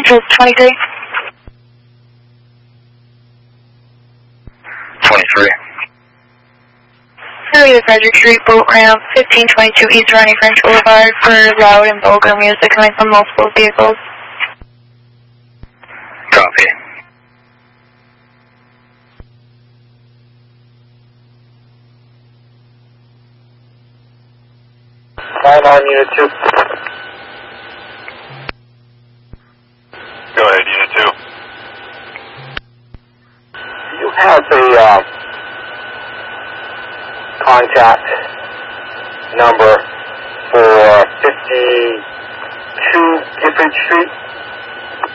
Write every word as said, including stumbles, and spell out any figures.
Central twenty-three. twenty-three. Area Frederick Street, boat ramp, fifteen twenty-two East Ronnie French Boulevard for loud and vulgar music coming from multiple vehicles. Copy. Line on Unit two. Go ahead, Unit two. You have a uh, contact number for fifty-two Gifford Street?